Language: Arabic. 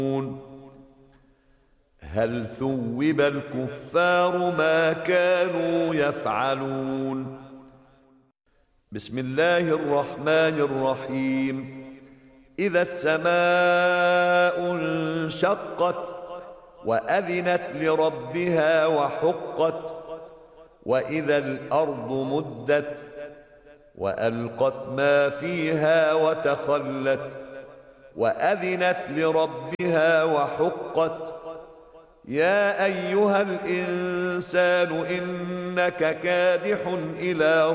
هل ثوب الكفار ما كانوا يفعلون. بسم الله الرحمن الرحيم. إذا السماء انشقت وأذنت لربها وحقت وإذا الأرض مدت وألقت ما فيها وتخلت وأذنت لربها وحقت. يا أيها الإنسان إنك كادح إلى